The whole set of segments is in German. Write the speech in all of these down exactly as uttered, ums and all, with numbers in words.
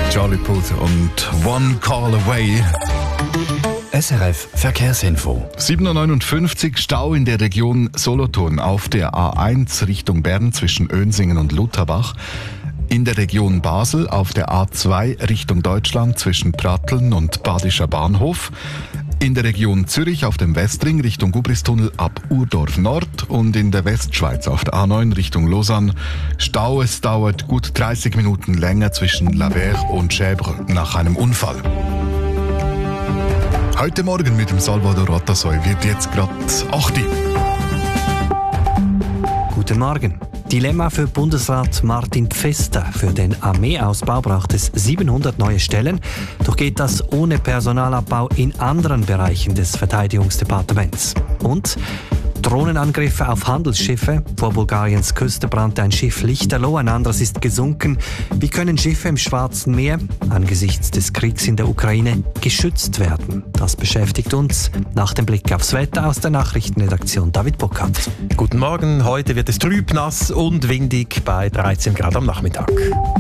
Charlie Puth und One Call Away. S R F Verkehrsinfo. sieben Uhr neunundfünfzig, Stau in der Region Solothurn auf der A eins Richtung Bern zwischen Önsingen und Lutherbach. In der Region Basel auf der A zwei Richtung Deutschland zwischen Pratteln und Badischer Bahnhof. In der Region Zürich auf dem Westring Richtung Gubristunnel ab Urdorf Nord und in der Westschweiz auf der A neun Richtung Lausanne. Stau, es dauert gut dreißig Minuten länger zwischen Lavers und Chèvres nach einem Unfall. Heute Morgen mit dem Salvador Atasoy wird jetzt gerade acht Uhr. Guten Morgen. Dilemma für Bundesrat Martin Pfister. Für den Armeeausbau braucht es siebenhundert neue Stellen. Doch geht das ohne Personalabbau in anderen Bereichen des Verteidigungsdepartements. Und Drohnenangriffe auf Handelsschiffe. Vor Bulgariens Küste brannte ein Schiff lichterloh, ein anderes ist gesunken. Wie können Schiffe im Schwarzen Meer angesichts des Kriegs in der Ukraine geschützt werden? Das beschäftigt uns nach dem Blick aufs Wetter aus der Nachrichtenredaktion. David Burkhardt. Guten Morgen, heute wird es trüb, nass und windig bei dreizehn Grad am Nachmittag.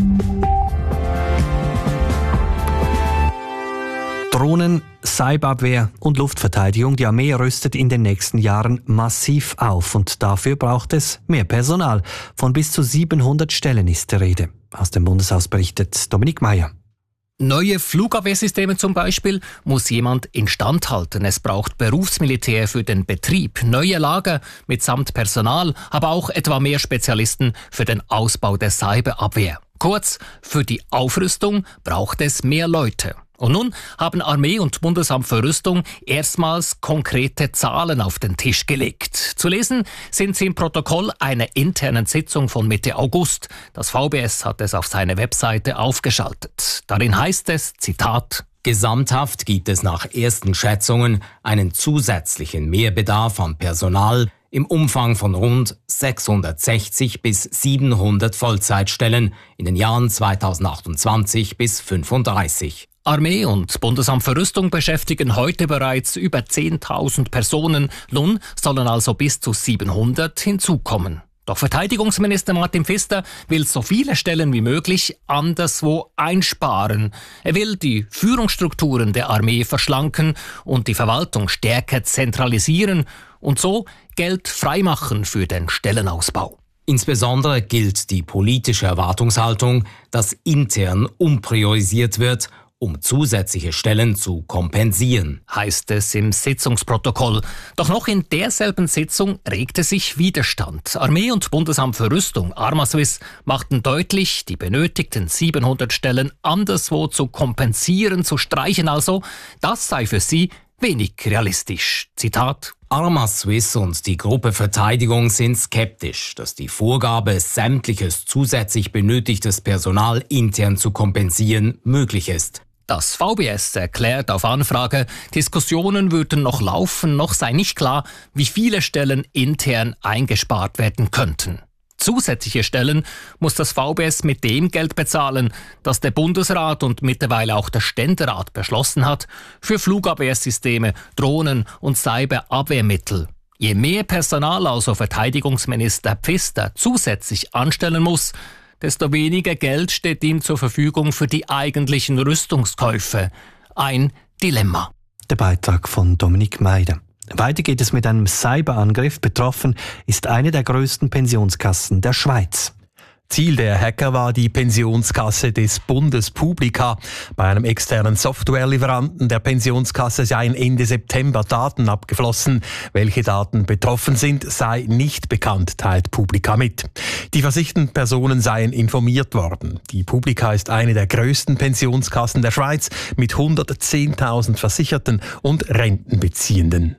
Drohnen, Cyberabwehr und Luftverteidigung. Die Armee rüstet in den nächsten Jahren massiv auf und dafür braucht es mehr Personal. Von bis zu siebenhundert Stellen ist die Rede. Aus dem Bundeshaus berichtet Dominik Meyer. Neue Flugabwehrsysteme zum Beispiel muss jemand instand halten. Es braucht Berufsmilitär für den Betrieb, neue Lager mitsamt Personal, aber auch etwa mehr Spezialisten für den Ausbau der Cyberabwehr. Kurz, für die Aufrüstung braucht es mehr Leute. Und nun haben Armee und Bundesamt für Rüstung erstmals konkrete Zahlen auf den Tisch gelegt. Zu lesen sind sie im Protokoll einer internen Sitzung von Mitte August. Das V B S hat es auf seine Webseite aufgeschaltet. Darin heißt es, Zitat, Gesamthaft gibt es nach ersten Schätzungen einen zusätzlichen Mehrbedarf an Personal im Umfang von rund sechshundertsechzig bis siebenhundert Vollzeitstellen in den Jahren zweitausendachtundzwanzig bis fünfunddreißig. Armee und Bundesamt für Rüstung beschäftigen heute bereits über zehntausend Personen. Nun sollen also bis zu siebenhundert hinzukommen. Doch Verteidigungsminister Martin Pfister will so viele Stellen wie möglich anderswo einsparen. Er will die Führungsstrukturen der Armee verschlanken und die Verwaltung stärker zentralisieren und so Geld freimachen für den Stellenausbau. Insbesondere gilt die politische Erwartungshaltung, dass intern umpriorisiert wird, um zusätzliche Stellen zu kompensieren, heißt es im Sitzungsprotokoll. Doch noch in derselben Sitzung regte sich Widerstand. Armee und Bundesamt für Rüstung, Armaswiss, machten deutlich, die benötigten siebenhundert Stellen anderswo zu kompensieren, zu streichen also. Das sei für sie wenig realistisch. Zitat: Armaswiss und die Gruppe Verteidigung sind skeptisch, dass die Vorgabe, sämtliches zusätzlich benötigtes Personal intern zu kompensieren, möglich ist. Das V B S erklärt auf Anfrage, Diskussionen würden noch laufen, noch sei nicht klar, wie viele Stellen intern eingespart werden könnten. Zusätzliche Stellen muss das V B S mit dem Geld bezahlen, das der Bundesrat und mittlerweile auch der Ständerat beschlossen hat, für Flugabwehrsysteme, Drohnen und Cyberabwehrmittel. Je mehr Personal also Verteidigungsminister Pfister zusätzlich anstellen muss, desto weniger Geld steht ihm zur Verfügung für die eigentlichen Rüstungskäufe. Ein Dilemma. Der Beitrag von Dominik Meyer. Weiter geht es mit einem Cyberangriff. Betroffen ist eine der größten Pensionskassen der Schweiz. Ziel der Hacker war die Pensionskasse des Bundes Publica. Bei einem externen Softwarelieferanten der Pensionskasse seien Ende September Daten abgeflossen. Welche Daten betroffen sind, sei nicht bekannt, teilt Publica mit. Die versicherten Personen seien informiert worden. Die Publica ist eine der größten Pensionskassen der Schweiz mit hundertzehntausend Versicherten und Rentenbeziehenden.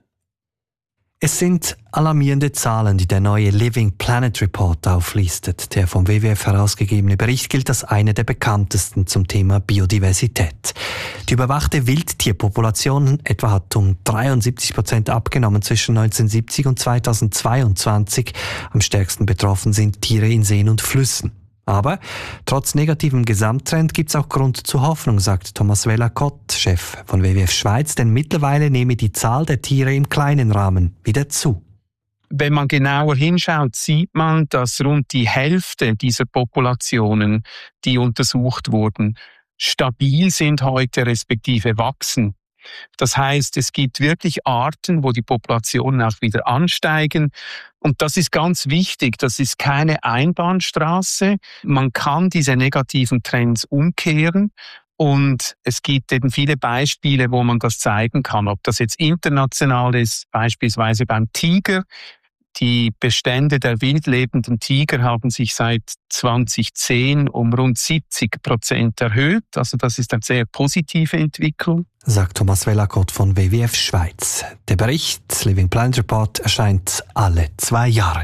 Es sind alarmierende Zahlen, die der neue Living Planet Report auflistet. Der vom W W F herausgegebene Bericht gilt als einer der bekanntesten zum Thema Biodiversität. Die überwachte Wildtierpopulation etwa hat um dreiundsiebzig Prozent abgenommen zwischen neunzehnhundertsiebzig und zweitausendzweiundzwanzig. Am stärksten betroffen sind Tiere in Seen und Flüssen. Aber trotz negativem Gesamttrend gibt es auch Grund zur Hoffnung, sagt Thomas Vellacott, Chef von W W F Schweiz, denn mittlerweile nehme die Zahl der Tiere im kleinen Rahmen wieder zu. Wenn man genauer hinschaut, sieht man, dass rund die Hälfte dieser Populationen, die untersucht wurden, stabil sind heute, respektive wachsen. Das heißt, es gibt wirklich Arten, wo die Populationen auch wieder ansteigen. Und das ist ganz wichtig. Das ist keine Einbahnstraße. Man kann diese negativen Trends umkehren. Und es gibt eben viele Beispiele, wo man das zeigen kann. Ob das jetzt international ist, beispielsweise beim Tiger. Die Bestände der wildlebenden Tiger haben sich seit zweitausendzehn um rund siebzig Prozent erhöht. Also das ist eine sehr positive Entwicklung. Sagt Thomas Wellacott von W W F Schweiz. Der Bericht Living Planet Report erscheint alle zwei Jahre.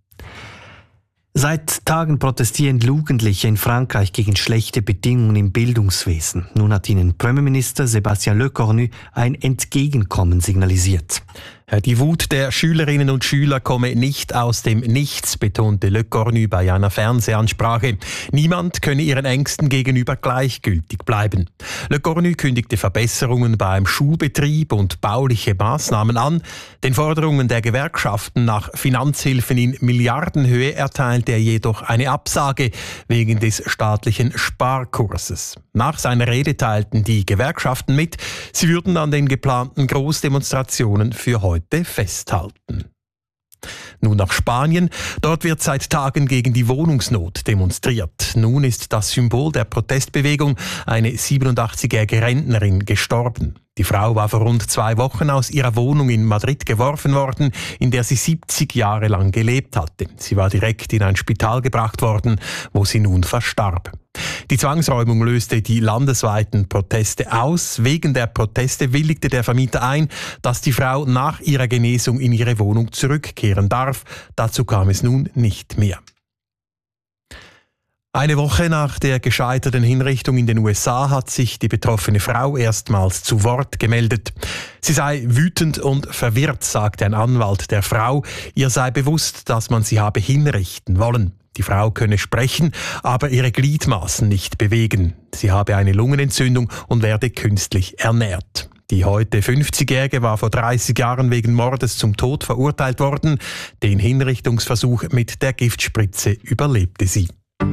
Seit Tagen protestieren Jugendliche in Frankreich gegen schlechte Bedingungen im Bildungswesen. Nun hat ihnen Premierminister Sébastien Lecornu ein Entgegenkommen signalisiert. Die Wut der Schülerinnen und Schüler komme nicht aus dem Nichts, betonte Lecornu bei einer Fernsehansprache. Niemand könne ihren Ängsten gegenüber gleichgültig bleiben. Lecornu kündigte Verbesserungen beim Schulbetrieb und bauliche Maßnahmen an. Den Forderungen der Gewerkschaften nach Finanzhilfen in Milliardenhöhe erteilte er jedoch eine Absage wegen des staatlichen Sparkurses. Nach seiner Rede teilten die Gewerkschaften mit, sie würden an den geplanten Großdemonstrationen für heute festhalten. Nun nach Spanien. Dort wird seit Tagen gegen die Wohnungsnot demonstriert. Nun ist das Symbol der Protestbewegung, eine siebenundachtzigjährige Rentnerin, gestorben. Die Frau war vor rund zwei Wochen aus ihrer Wohnung in Madrid geworfen worden, in der sie siebzig Jahre lang gelebt hatte. Sie war direkt in ein Spital gebracht worden, wo sie nun verstarb. Die Zwangsräumung löste die landesweiten Proteste aus. Wegen der Proteste willigte der Vermieter ein, dass die Frau nach ihrer Genesung in ihre Wohnung zurückkehren darf. Dazu kam es nun nicht mehr. Eine Woche nach der gescheiterten Hinrichtung in den U S A hat sich die betroffene Frau erstmals zu Wort gemeldet. Sie sei wütend und verwirrt, sagte ein Anwalt der Frau. Ihr sei bewusst, dass man sie habe hinrichten wollen. Die Frau könne sprechen, aber ihre Gliedmaßen nicht bewegen. Sie habe eine Lungenentzündung und werde künstlich ernährt. Die heute fünfzigjährige war vor dreißig Jahren wegen Mordes zum Tod verurteilt worden. Den Hinrichtungsversuch mit der Giftspritze überlebte sie.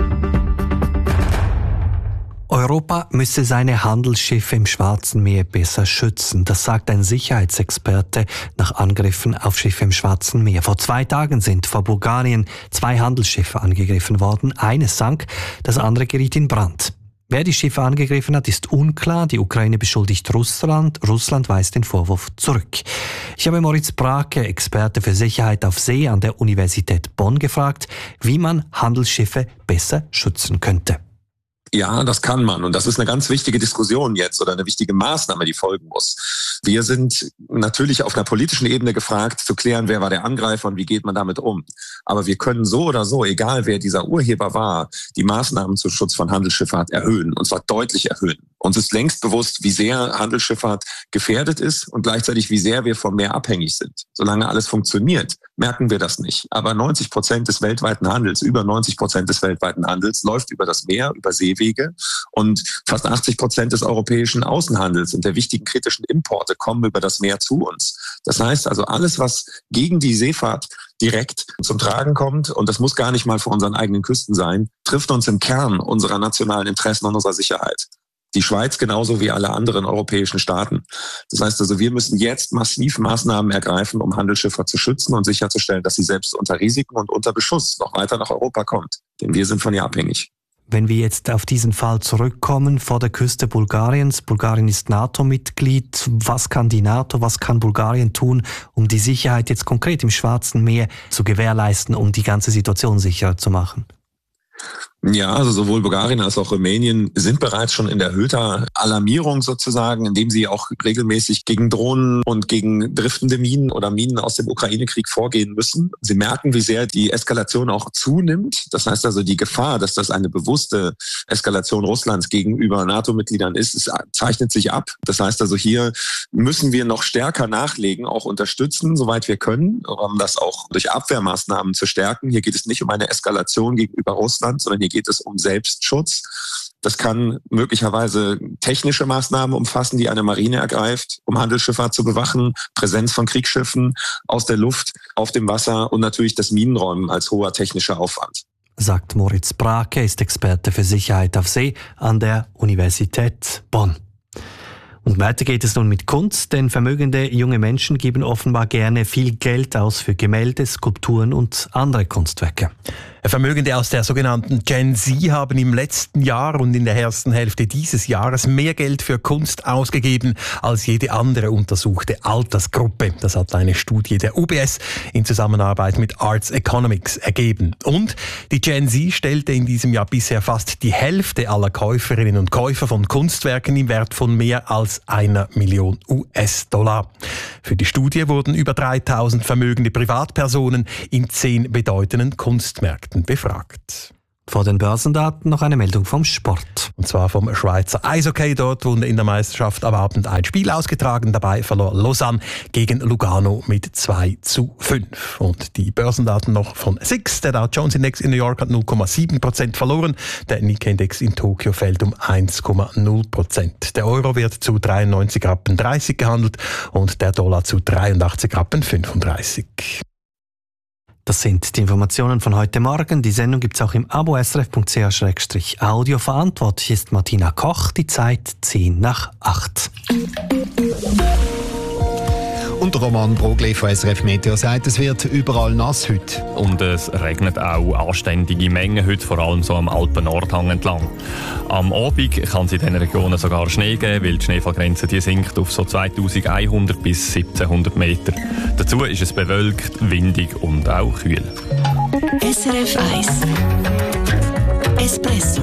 Europa müsse seine Handelsschiffe im Schwarzen Meer besser schützen. Das sagt ein Sicherheitsexperte nach Angriffen auf Schiffe im Schwarzen Meer. Vor zwei Tagen sind vor Bulgarien zwei Handelsschiffe angegriffen worden. Eines sank, das andere geriet in Brand. Wer die Schiffe angegriffen hat, ist unklar. Die Ukraine beschuldigt Russland. Russland weist den Vorwurf zurück. Ich habe Moritz Brake, Experte für Sicherheit auf See an der Universität Bonn, gefragt, wie man Handelsschiffe besser schützen könnte. Ja, das kann man. Und das ist eine ganz wichtige Diskussion jetzt oder eine wichtige Maßnahme, die folgen muss. Wir sind natürlich auf einer politischen Ebene gefragt, zu klären, wer war der Angreifer und wie geht man damit um. Aber wir können so oder so, egal wer dieser Urheber war, die Maßnahmen zum Schutz von Handelsschifffahrt erhöhen. Und zwar deutlich erhöhen. Uns ist längst bewusst, wie sehr Handelsschifffahrt gefährdet ist und gleichzeitig, wie sehr wir vom Meer abhängig sind. Solange alles funktioniert, merken wir das nicht. Aber neunzig Prozent des weltweiten Handels, über neunzig Prozent des weltweiten Handels läuft über das Meer, über Seewege. Und fast achtzig Prozent des europäischen Außenhandels und der wichtigen kritischen Importe kommen über das Meer zu uns. Das heißt also, alles, was gegen die Seefahrt direkt zum Tragen kommt, und das muss gar nicht mal vor unseren eigenen Küsten sein, trifft uns im Kern unserer nationalen Interessen und unserer Sicherheit. Die Schweiz genauso wie alle anderen europäischen Staaten. Das heißt also, wir müssen jetzt massiv Maßnahmen ergreifen, um Handelsschifffahrt zu schützen und sicherzustellen, dass sie selbst unter Risiken und unter Beschuss noch weiter nach Europa kommt. Denn wir sind von ihr abhängig. Wenn wir jetzt auf diesen Fall zurückkommen, vor der Küste Bulgariens. Bulgarien ist NATO-Mitglied. Was kann die NATO, was kann Bulgarien tun, um die Sicherheit jetzt konkret im Schwarzen Meer zu gewährleisten, um die ganze Situation sicherer zu machen? Ja, also sowohl Bulgarien als auch Rumänien sind bereits schon in erhöhter Alarmierung sozusagen, indem sie auch regelmäßig gegen Drohnen und gegen driftende Minen oder Minen aus dem Ukraine-Krieg vorgehen müssen. Sie merken, wie sehr die Eskalation auch zunimmt. Das heißt also, die Gefahr, dass das eine bewusste Eskalation Russlands gegenüber NATO-Mitgliedern ist, es zeichnet sich ab. Das heißt also, hier müssen wir noch stärker nachlegen, auch unterstützen, soweit wir können, um das auch durch Abwehrmaßnahmen zu stärken. Hier geht es nicht um eine Eskalation gegenüber Russland, sondern hier geht es um Selbstschutz. Das kann möglicherweise technische Maßnahmen umfassen, die eine Marine ergreift, um Handelsschifffahrt zu bewachen, Präsenz von Kriegsschiffen aus der Luft, auf dem Wasser und natürlich das Minenräumen als hoher technischer Aufwand. sagt Moritz Brake, ist Experte für Sicherheit auf See an der Universität Bonn. Und weiter geht es nun mit Kunst, denn vermögende junge Menschen geben offenbar gerne viel Geld aus für Gemälde, Skulpturen und andere Kunstwerke. Vermögende aus der sogenannten Gen Z haben im letzten Jahr und in der ersten Hälfte dieses Jahres mehr Geld für Kunst ausgegeben als jede andere untersuchte Altersgruppe. Das hat eine Studie der U B S in Zusammenarbeit mit Arts Economics ergeben. Und die Gen Z stellte in diesem Jahr bisher fast die Hälfte aller Käuferinnen und Käufer von Kunstwerken im Wert von mehr als einer Million U S-Dollar. Für die Studie wurden über dreitausend vermögende Privatpersonen in zehn bedeutenden Kunstmärkten befragt. Vor den Börsendaten noch eine Meldung vom Sport. Und zwar vom Schweizer Eishockey. Dort wurde in der Meisterschaft am Abend ein Spiel ausgetragen. Dabei verlor Lausanne gegen Lugano mit zwei zu fünf. Und die Börsendaten noch von S I X. Der Dow Jones Index in New York hat null Komma sieben Prozent verloren. Der Nikkei Index in Tokio fällt um eins Komma null Prozent. Der Euro wird zu dreiundneunzig Rappen dreißig gehandelt und der Dollar zu dreiundachtzig Rappen fünfunddreißig. Das sind die Informationen von heute Morgen. Die Sendung gibt es auch im Abo S R F Punkt C H Audio. Verantwortlich ist Martina Koch. Die Zeit zehn nach acht. Und Roman Brogli von S R F Meteo sagt, es wird überall nass heute. Und es regnet auch anständige Mengen heute, vor allem so am Alpen-Nordhang entlang. Am Abend kann es in diesen Regionen sogar Schnee geben, weil die Schneefallgrenze die sinkt auf so zweitausendeinhundert bis siebzehnhundert Meter. Dazu ist es bewölkt, windig und auch kühl. S R F eins Espresso.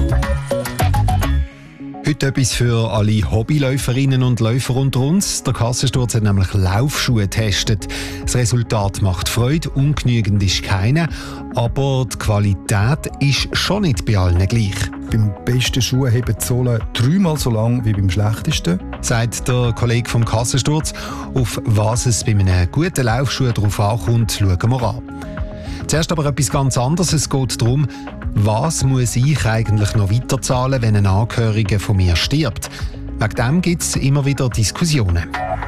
Heute etwas für alle Hobbyläuferinnen und Läufer unter uns. Der Kassensturz hat nämlich Laufschuhe getestet. Das Resultat macht Freude, ungenügend ist keine, aber die Qualität ist schon nicht bei allen gleich. Beim besten Schuh heben die Sohlen dreimal so lang wie beim schlechtesten, sagt der Kollege vom Kassensturz. Auf was es bei einem guten Laufschuh drauf ankommt, schauen wir an. Zuerst aber etwas ganz anderes. Es geht darum, was muss ich eigentlich noch weiterzahlen, wenn ein Angehöriger von mir stirbt. Wegen dem gibt es immer wieder Diskussionen.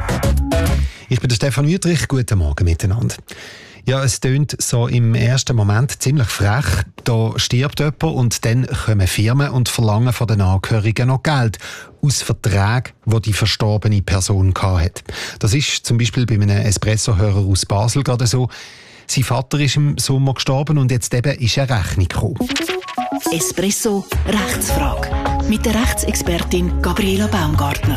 Ich bin der Stefan Wüthrich. Guten Morgen miteinander. Ja, es tönt so im ersten Moment ziemlich frech. Da stirbt jemand und dann kommen Firmen und verlangen von den Angehörigen noch Geld aus Verträgen, die die verstorbene Person hatte. Das ist zum Beispiel bei einem Espresso-Hörer aus Basel gerade so. Sein Vater ist im Sommer gestorben und jetzt eben ist eine Rechnung gekommen. Espresso Rechtsfrage mit der Rechtsexpertin Gabriela Baumgartner.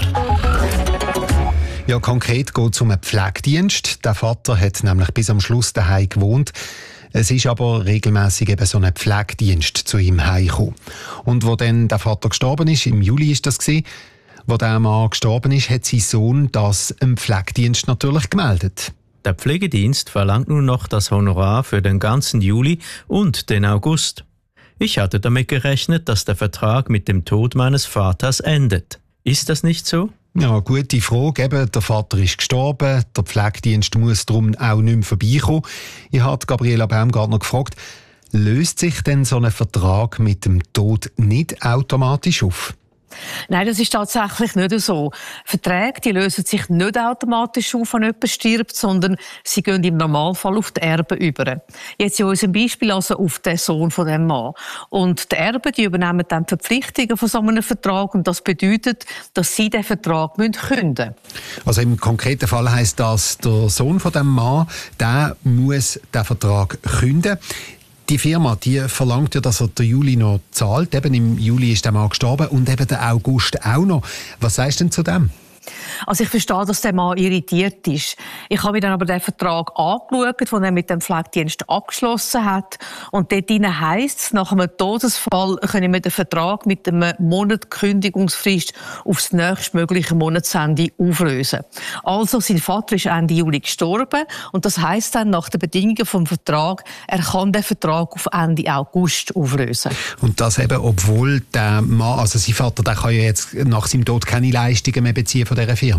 Ja, konkret geht es um einen Pflegedienst. Der Vater hat nämlich bis am Schluss daheim gewohnt. Es ist aber regelmäßig eben so ein Pflegedienst zu ihm heimgekommen. Und wo dann der Vater gestorben ist, im Juli ist das gewesen, wo der Mann gestorben ist, hat sein Sohn das im Pflegedienst natürlich gemeldet. Der Pflegedienst verlangt nun noch das Honorar für den ganzen Juli und den August. Ich hatte damit gerechnet, dass der Vertrag mit dem Tod meines Vaters endet. Ist das nicht so? Ja, gute Frage. Eben, der Vater ist gestorben, der Pflegedienst muss darum auch nicht mehr vorbeikommen. Ich habe Gabriela Baumgartner gefragt, löst sich denn so ein Vertrag mit dem Tod nicht automatisch auf? Nein, das ist tatsächlich nicht so. Verträge, die lösen sich nicht automatisch auf, wenn jemand stirbt, sondern sie gehen im Normalfall auf die Erben über. Jetzt in unserem Beispiel also auf den Sohn von dem Mann. Und die Erben, die übernehmen dann die Verpflichtungen von so einem Vertrag und das bedeutet, dass sie den Vertrag kündigen müssen. Also im konkreten Fall heisst das, der Sohn von dem Mann, der muss den Vertrag kündigen. Die Firma, die verlangt ja, dass er den Juli noch zahlt. Eben im Juli ist der Mann gestorben und eben der August auch noch. Was sagst du denn zu dem? Also ich verstehe, dass der Mann irritiert ist. Ich habe mir dann aber den Vertrag angeschaut, den er mit dem Pflegedienst abgeschlossen hat. Und dort drin heisst es, nach einem Todesfall können wir den Vertrag mit einem Monat Kündigungsfrist aufs nächstmögliche Monatsende auflösen. Also sein Vater ist Ende Juli gestorben und das heisst dann nach den Bedingungen vom Vertrag, er kann den Vertrag auf Ende August auflösen. Und das eben, obwohl der Mann, also sein Vater, der kann ja jetzt nach seinem Tod keine Leistungen mehr beziehen von dieser Firma.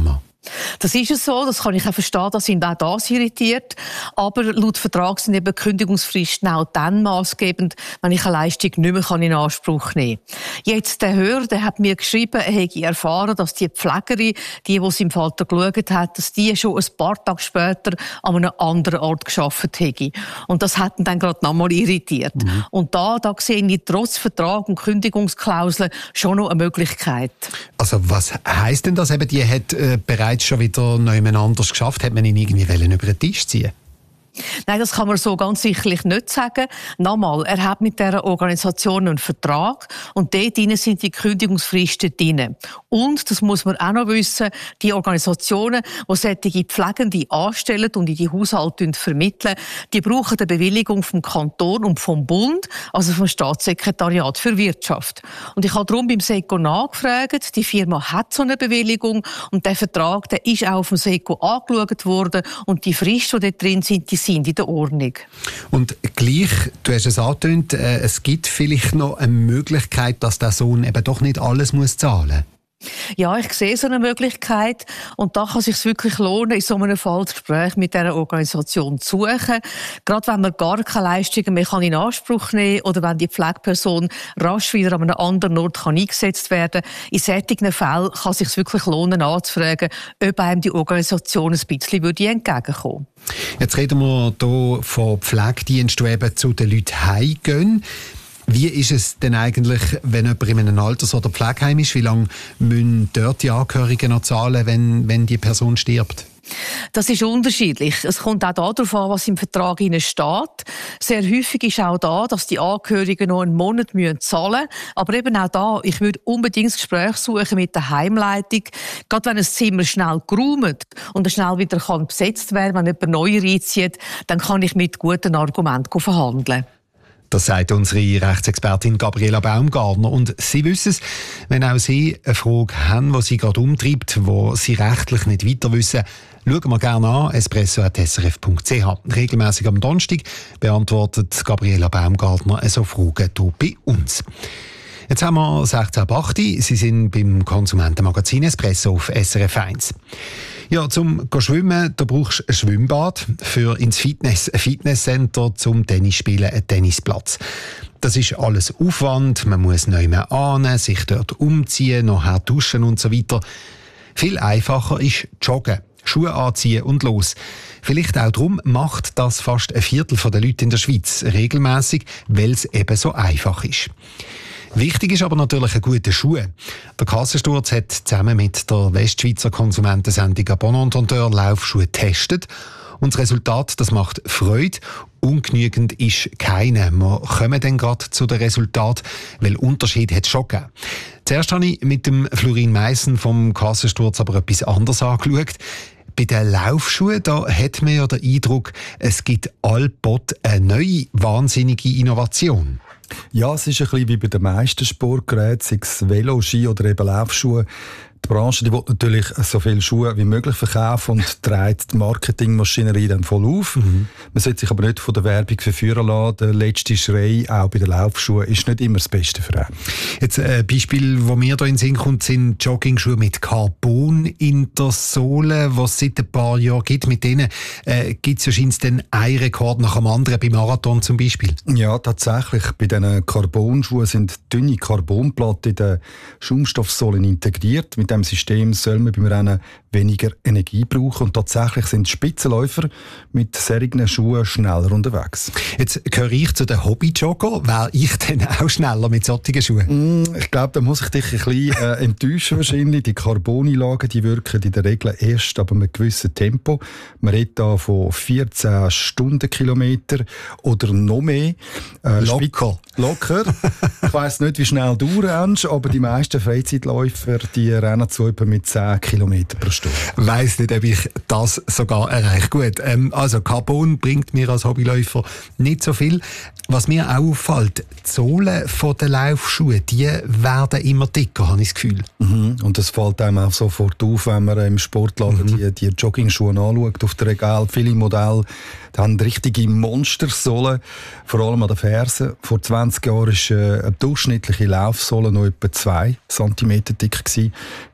Das ist es so, das kann ich auch verstehen, dass ihn auch das irritiert. Aber laut Vertrag sind eben Kündigungsfristen auch dann maßgebend, wenn ich eine Leistung nicht mehr in Anspruch nehmen kann. Jetzt der Hörer, der hat mir geschrieben, er hätte erfahren, dass die Pflegerin, die, die seinem Vater geschaut hat, dass die schon ein paar Tage später an einem anderen Ort gearbeitet hätte. Und das hat ihn dann gerade nochmal irritiert. Mhm. Und da, da sehe ich trotz Vertrag und Kündigungsklausel schon noch eine Möglichkeit. Also was heisst denn das? Eben, die hat äh, bereits schon wieder noch jemand anders geschafft. Hat man ihn irgendwie über den Tisch ziehen? Nein, das kann man so ganz sicherlich nicht sagen. Nochmal, er hat mit dieser Organisation einen Vertrag und dort drin sind die Kündigungsfristen drin. Und, das muss man auch noch wissen, die Organisationen, die solche Pflegende anstellen und in die Haushalte vermitteln, die brauchen eine Bewilligung vom Kanton und vom Bund, also vom Staatssekretariat für Wirtschaft. Und ich habe darum beim SECO nachgefragt, die Firma hat so eine Bewilligung und der Vertrag, der ist auch vom SECO angeschaut worden und die Fristen, die dort drin sind, die sind in der Ordnung. Und gleich, du hast es angetönt, äh, es gibt vielleicht noch eine Möglichkeit, dass der Sohn eben doch nicht alles muss zahlen muss. Ja, ich sehe so eine Möglichkeit und da kann es sich wirklich lohnen, in so einem Fall das Gespräch mit dieser Organisation zu suchen. Gerade wenn man gar keine Leistungen mehr in Anspruch nehmen kann oder wenn die Pflegeperson rasch wieder an einem anderen Ort kann eingesetzt werden kann. In solchen Fällen kann es sich wirklich lohnen, anzufragen, ob einem die Organisation ein bisschen entgegenkommen würde. Jetzt reden wir hier von Pflegediensten, die eben zu den Leuten heimgehen. Wie ist es denn eigentlich, wenn jemand in einem Alters- oder Pflegeheim ist? Wie lange müssen dort die Angehörigen noch zahlen, wenn, wenn die Person stirbt? Das ist unterschiedlich. Es kommt auch darauf an, was im Vertrag steht. Sehr häufig ist auch da, dass die Angehörigen noch einen Monat zahlen müssen. Aber eben auch da, ich würde unbedingt das Gespräch suchen mit der Heimleitung. Gerade wenn ein Zimmer schnell geräumt und schnell wieder kann besetzt werden kann, wenn jemand neu reinzieht, dann kann ich mit guten Argumenten verhandeln. Das sagt unsere Rechtsexpertin Gabriela Baumgartner. Und Sie wissen es, wenn auch Sie eine Frage haben, die Sie gerade umtreibt, die Sie rechtlich nicht weiter wissen, schauen wir gerne an, espresso at s r f punkt c h. Regelmäßig am Donnerstag beantwortet Gabriela Baumgartner so Fragen hier bei uns. Jetzt haben wir sechzehn Uhr acht. Sie sind beim Konsumentenmagazin Espresso auf S R F eins. Ja, zum Schwimmen, da brauchst du ein Schwimmbad, für ins Fitness, ein Fitnesscenter, zum Tennis spielen, einen Tennisplatz. Das ist alles Aufwand, man muss neu mehr an, sich dort umziehen, nachher duschen und so weiter. Viel einfacher ist Joggen, Schuhe anziehen und los. Vielleicht auch darum macht das fast ein Viertel der Leute in der Schweiz regelmäßig, weil es eben so einfach ist. Wichtig ist aber natürlich ein guter Schuh. Der Kassensturz hat zusammen mit der Westschweizer Konsumentensendung Bon Entendeur Laufschuhe getestet. Und das Resultat, das macht Freude. Ungenügend ist keine. Wir kommen dann gerade zu den Resultaten, weil Unterschied hat es schon gegeben. Zuerst habe ich mit dem Florin Meissen vom Kassensturz aber etwas anderes angeschaut. Bei den Laufschuhen da hat man ja den Eindruck, es gibt allbald eine neue, wahnsinnige Innovation. Ja, es ist ein bisschen wie bei den meisten Sportgeräten, sei es Velo, Ski oder eben Laufschuhe. Die Branche die will natürlich so viele Schuhe wie möglich verkaufen und treibt die Marketingmaschinerie dann voll auf. Mhm. Man sollte sich aber nicht von der Werbung verführen lassen. Der letzte Schrei, auch bei den Laufschuhen, ist nicht immer das Beste für einen. Jetzt ein Beispiel, das mir hier in den Sinn kommt, sind Jogging-Schuhe mit Carbon in der Sohle, was es seit ein paar Jahren gibt. Mit denen äh, gibt es wahrscheinlich dann einen Rekord nach dem anderen, beim Marathon zum Beispiel. Ja, tatsächlich. Bei diesen Carbon-Schuhen sind dünne Carbonplatten in den Schaumstoffsohlen integriert. Mit diesem System soll man beim Rennen weniger Energie brauchen und tatsächlich sind Spitzenläufer mit solchen Schuhen schneller unterwegs. Jetzt gehöre ich zu den Hobbyjogger. Wäre ich denn auch schneller mit solchen Schuhen? Mm, ich glaube, da muss ich dich ein bisschen äh, enttäuschen wahrscheinlich. Die Carboneinlagen, die wirken in der Regel erst ab einem gewissen Tempo. Man redet da von vierzehn Stundenkilometer oder noch mehr. Äh, locker. Locker. Ich weiss nicht, wie schnell du rennst, aber die meisten Freizeitläufer, die rennen zu etwa mit zehn Kilometer pro Stunde. Ich weiss nicht, ob ich das sogar erreiche. Gut, ähm, also Carbon bringt mir als Hobbyläufer nicht so viel. Was mir auch auffällt, die Sohlen der Laufschuhe, die werden immer dicker, habe ich das Gefühl. Mhm. Und das fällt einem auch sofort auf, wenn man im Sportlager mhm. die, die Jogging-Schuhe anschaut auf der Regal. Viele Modelle die haben richtige Monstersohlen, vor allem an den Fersen. Vor zwanzig Jahren war äh, eine durchschnittliche Laufsohle noch etwa zwei Zentimeter dick gewesen.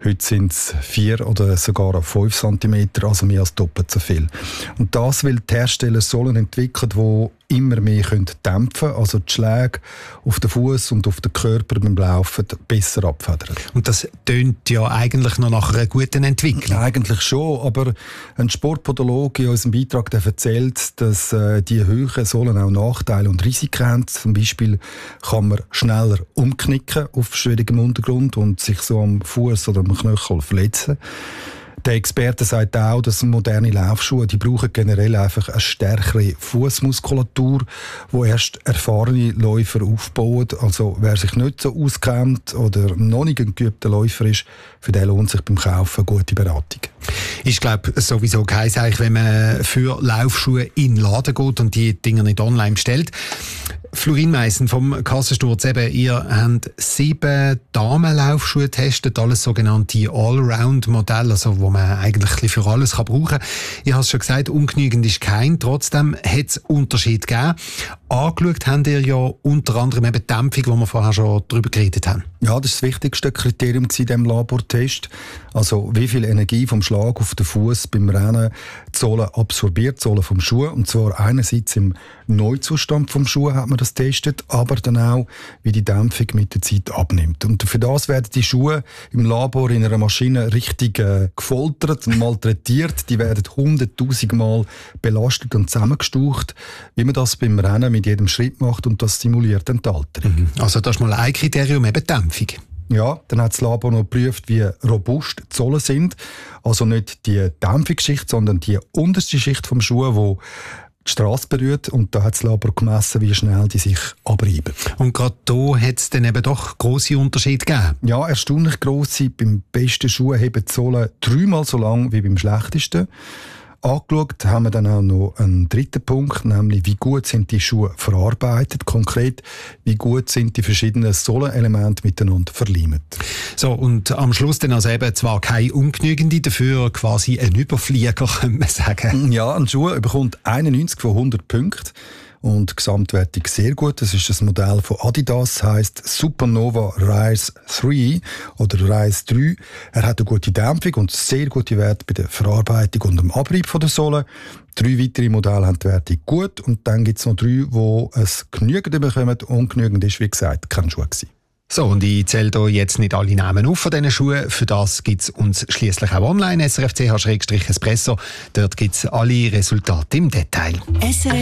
Heute sind es vier oder sogar fünf Zentimeter, also mehr als doppelt so viel. Und das, weil die Hersteller Sohlen entwickeln, die immer mehr können dämpfen können, also die Schläge auf den Fuß und auf den Körper beim Laufen besser abfedern. Und das tönt ja eigentlich noch nach einer guten Entwicklung. Eigentlich schon, aber ein Sportpodologe in unserem Beitrag der erzählt, dass äh, die höheren Sohlen auch Nachteile und Risiken haben. Zum Beispiel kann man schneller umknicken auf schwierigem Untergrund und sich so am Fuß oder am Knöchel verletzen. Der Experte sagt auch, dass moderne Laufschuhe, die brauchen generell einfach eine stärkere Fußmuskulatur, wo erst erfahrene Läufer aufbauen. Also wer sich nicht so auskennt oder noch nicht ein geübter Läufer ist, für den lohnt sich beim Kaufen eine gute Beratung. Ich glaube sowieso kein Zeichen, wenn man für Laufschuhe in den Laden geht und die Dinger nicht online bestellt. Florin Meissen vom Kassensturz, eben, ihr habt sieben Damenlaufschuhe getestet, alles sogenannte Allround-Modelle, also wo man eigentlich für alles kann brauchen kann. Ich habe es schon gesagt, ungenügend ist kein. Trotzdem hat es Unterschied gegeben. Angeschaut habt ihr ja unter anderem eben die Dämpfung, wo wir vorher schon darüber geredet haben. Ja, das ist das wichtigste Kriterium in diesem Labortest. Also wie viel Energie vom Schlag auf den Fuß beim Rennen die Sohle absorbiert, die Sohle vom Schuh. Und zwar einerseits im Neuzustand vom Schuh hat man das getestet, aber dann auch, wie die Dämpfung mit der Zeit abnimmt. Und für das werden die Schuhe im Labor in einer Maschine richtig äh, gefoltert und malträtiert. Die werden hunderttausend Mal belastet und zusammengestaucht, wie man das beim Rennen mit jedem Schritt macht, und das simuliert dann die Alterung. Mhm. Also das ist mal ein Kriterium, eben Dämpfung. Ja, dann hat das Labor noch geprüft, wie robust die Sohlen sind. Also nicht die Dämpfungsschicht, sondern die unterste Schicht vom Schuh, wo die Strasse berührt, und da hat das Labor gemessen, wie schnell die sich abreiben. Und gerade da hat es dann eben doch grosse Unterschiede gegeben? Ja, erstaunlich grosse. Beim besten Schuh heben die Sohlen dreimal so lang wie beim schlechtesten. Angeschaut haben wir dann auch noch einen dritten Punkt, nämlich wie gut sind die Schuhe verarbeitet, konkret wie gut sind die verschiedenen Sohlenelemente miteinander verleimt. So, und am Schluss dann also eben zwar keine ungenügende, dafür quasi ein Überflieger, könnte man sagen. Ja, ein Schuh bekommt einundneunzig von hundert Punkten. Und Gesamtwertung sehr gut. Das ist das Modell von Adidas, heisst Supernova Rise drei oder Rise drei. Er hat eine gute Dämpfung und sehr gute Werte bei der Verarbeitung und dem Abrieb von der Sohle. Drei weitere Modelle haben die Wertung gut, und dann gibt es noch drei, die es genügend bekommen. Ungenügend ist, wie gesagt, kein Schuh gewesen. So, und ich zähle hier jetzt nicht alle Namen auf von diesen Schuhen. Für das gibt es uns schliesslich auch online, S R F C H Espresso. Dort gibt es alle Resultate im Detail. S R F